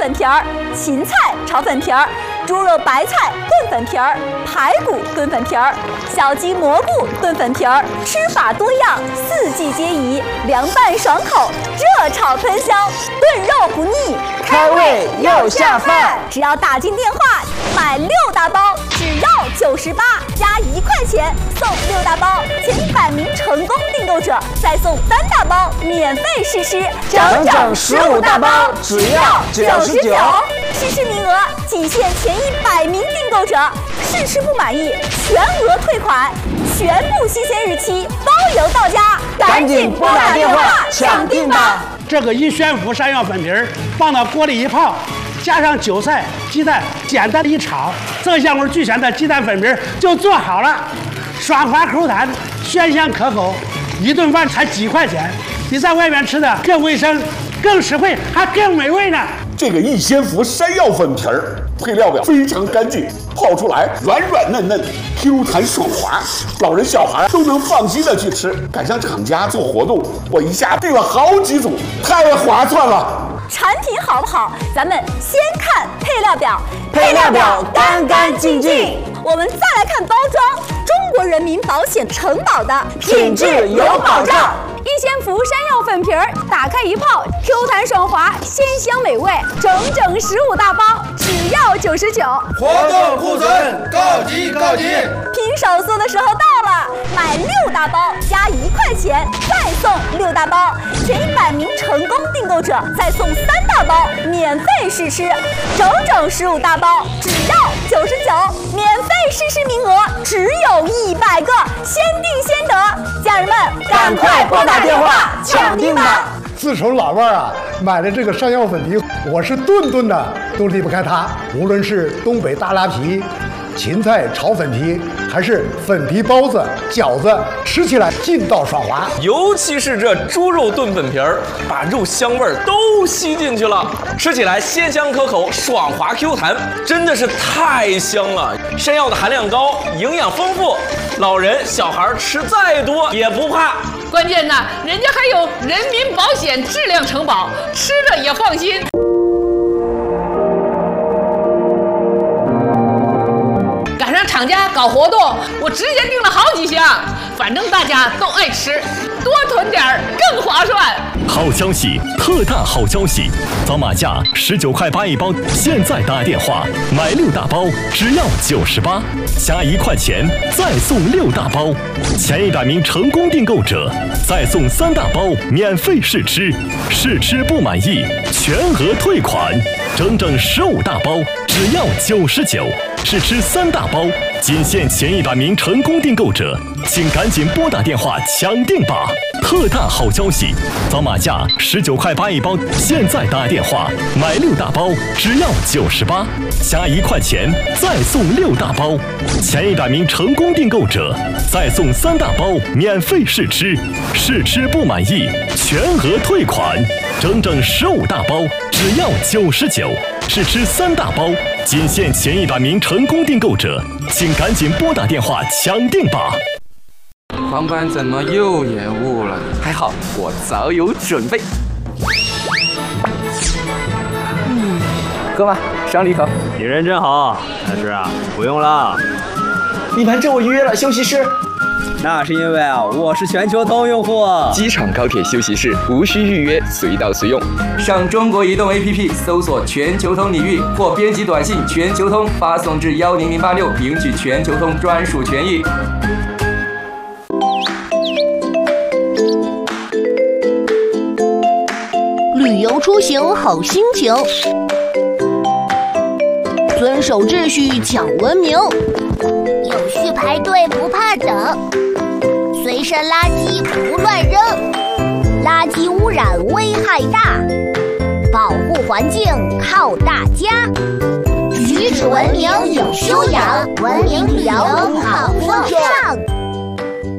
粉皮儿、芹菜炒粉皮儿、猪肉白菜炖粉皮儿、排骨炖粉皮儿、小鸡蘑菇炖粉皮儿，吃法多样，四季皆宜，凉拌爽口，热炒喷香，炖肉不腻， 开胃又下饭。 只要打进电话买6大包，只要98，加1块钱送6大包，前100名成功订购者再送3大包免费试吃， 整整15大包，只要99。 试吃名额仅限前100名订购者，试吃不满意全额退款，全部新鲜日期包邮到家， 赶紧拨打电话抢订吧！ 这个一宣福山药粉皮儿放到锅里一泡，加上韭菜、鸡蛋，简单一炒，色香味俱全的鸡蛋粉皮儿就做好了，爽滑口弹，鲜香可口，一顿饭才几块钱，比在外面吃的更卫生、更实惠，还更美味呢。 这个一仙福山药粉皮儿配料表非常干净，泡出来软软嫩嫩、Q 弹爽滑，老人小孩都能放心的去吃。赶上厂家做活动，我一下订了好几组，太划算了。 产品好不好，咱们先看配料表， 配料表干干净净。 我们再来看包装，中国人民保险承保的品质有保障。 一仙福山药粉皮儿打开一泡，Q 弹爽滑，鲜香美味，整整15大包，只要99。 活动库存告急告急！ 拼手速的时候到了，买6大包加1块钱再送6大包，前100名成功订购者再送3大包免费试吃，整整15大包，只要99。免费试吃名额只有100个，先订先得，家人们赶快拨打电话抢订吧！ 自从老伴儿买了这个山药粉皮，我是顿顿的都离不开它。无论是东北大拉皮、芹菜炒粉皮，还是粉皮包子、饺子，吃起来劲道爽滑。 尤其是这猪肉炖粉皮儿，把肉香味都吸进去了，吃起来鲜香可口，爽滑 Q 弹，真的是太香了。山药的含量高，营养丰富，老人小孩吃再多也不怕。 关键呢，人家还有人民保险质量承保，吃了也放心。赶上厂家搞活动，我直接订了好几箱，反正大家都爱吃，多囤点儿更划算。 好消息，特大好消息！早马价19块8一包，现在打电话买6大包，只要98，加1块钱再送6大包，前100名成功订购者再送3大包免费试吃，试吃不满意全额退款，整整15大包，只要99，试吃3大包，仅限前100名成功订购者，请赶紧拨打电话抢订吧！特大好消息，早马价19块8一包，现在打电话买6大包，只要98，加1块钱再送6大包，前100名成功订购者再送3大包免费试吃，试吃不满意全额退款，整整15大包，只要99，试吃3大包，仅限前100名成功订购者，请赶紧拨打电话抢订吧！ 航班怎么又延误了？还好我早有准备。喝吧，赏你一口。 你人真好，但是不用了。 你瞒着我预约了休息室。 那是因为我是全球通用户。 机场高铁休息室无需预约，随到随用。上中国移动 APP 搜索全球通领域，或编辑短信全球通发送至10086，领取全球通专属权益。 旅游出行好心情，遵守秩序讲文明， 有序排队不怕等，随身垃圾不乱扔，垃圾污染危害大，保护环境靠大家。举止文明有修养，文明旅游好风尚。